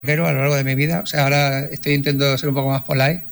rockero a lo largo de mi vida. O sea, ahora intento ser un poco más polite.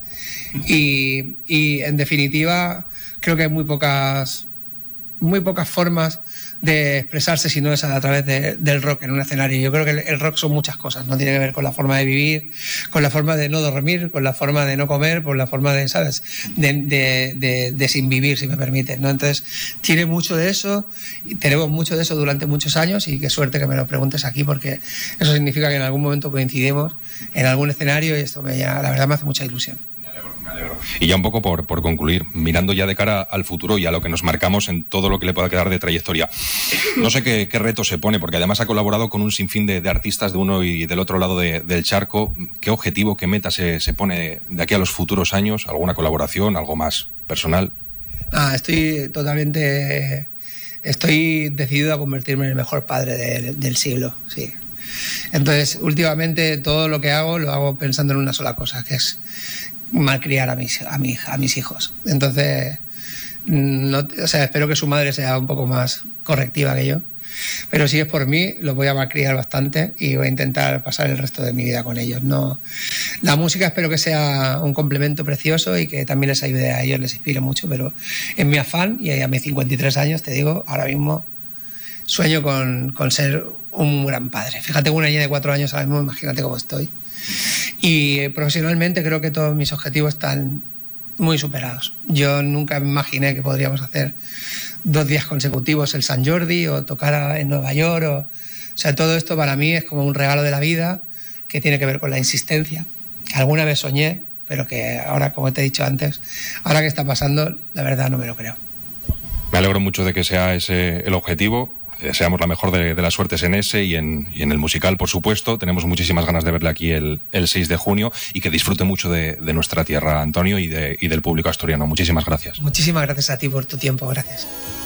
Y en definitiva, creo que hay muy pocas formas de expresarse si no es a través del rock en un escenario. Yo creo que el rock son muchas cosas, no tiene que ver con la forma de vivir, con la forma de no dormir, con la forma de no comer, con la forma de, ¿sabes?, de sin vivir, si me permites, ¿no? Entonces, tiene mucho de eso, y tenemos mucho de eso durante muchos años, y qué suerte que me lo preguntes aquí, porque eso significa que en algún momento coincidimos en algún escenario, y esto la verdad me hace mucha ilusión. Me alegro. Y ya un poco por concluir, mirando ya de cara al futuro y a lo que nos marcamos en todo lo que le pueda quedar de trayectoria, no sé qué reto se pone, porque además ha colaborado con un sinfín de artistas de uno y del otro lado del charco. ¿Qué objetivo, qué meta se pone de aquí a los futuros años? ¿Alguna colaboración, algo más personal? Estoy decidido a convertirme en el mejor padre del siglo, sí. Entonces, últimamente todo lo que hago lo hago pensando en una sola cosa, que es malcriar a mis hijos. Entonces, espero que su madre sea un poco más correctiva que yo, pero si es por mí, los voy a malcriar bastante y voy a intentar pasar el resto de mi vida con ellos. No, la música espero que sea un complemento precioso y que también les ayude a ellos, les inspire mucho, pero en mi afán, y a mis 53 años, te digo, ahora mismo sueño con ser un gran padre. Fíjate, una niña de 4 años ahora mismo, imagínate cómo estoy. Y profesionalmente creo que todos mis objetivos están muy superados. Yo nunca me imaginé que podríamos hacer 2 días consecutivos el San Jordi o tocar en Nueva York. O sea, todo esto para mí es como un regalo de la vida que tiene que ver con la insistencia, que alguna vez soñé, pero que ahora, como te he dicho antes, ahora que está pasando, la verdad no me lo creo. Me alegro mucho de que sea ese el objetivo. Deseamos la mejor de las suertes en ese y en el musical, por supuesto. Tenemos muchísimas ganas de verle aquí el 6 de junio y que disfrute mucho de nuestra tierra, Antonio, y del público asturiano. Muchísimas gracias. Muchísimas gracias a ti por tu tiempo. Gracias.